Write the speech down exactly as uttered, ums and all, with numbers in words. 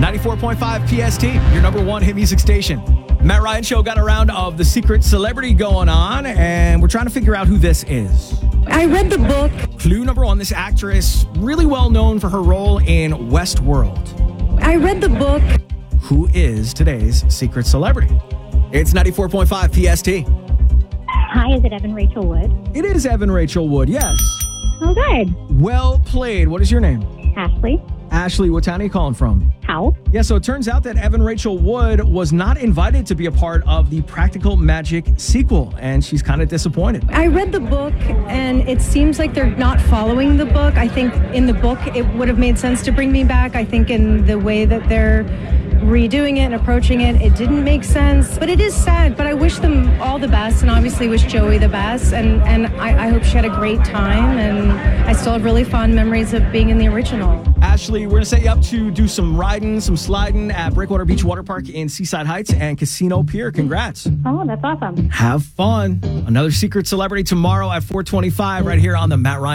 ninety-four point five P S T, your number one hit music station. Matt Ryan Show got a round of the secret celebrity going on, and we're trying to figure out who this is. I read the book. Clue number one, this actress, really well known for her role in Westworld. I read the book. Who is today's secret celebrity? It's ninety-four point five P S T. Hi, is it Evan Rachel Wood? It is Evan Rachel Wood, yes. Oh, good. Well played. What is your name? Ashley? Ashley, what town are you calling from? How? Yeah, so it turns out that Evan Rachel Wood was not invited to be a part of the Practical Magic sequel, and she's kind of disappointed. I read the book, and it seems like they're not following the book. I think in the book, it would have made sense to bring me back. I think in the way that they're redoing it and approaching it, it didn't make sense. But it is sad, but I wish them all the best, and obviously wish Joey the best, and, and I, I hope she had a great time, and I still have really fond memories of being in the original. Ashley, we're going to set you up to do some riding, some sliding at Breakwater Beach Water Park in Seaside Heights and Casino Pier. Congrats. Oh, that's awesome. Have fun. Another secret celebrity tomorrow at four twenty-five right here on the Matt Ryan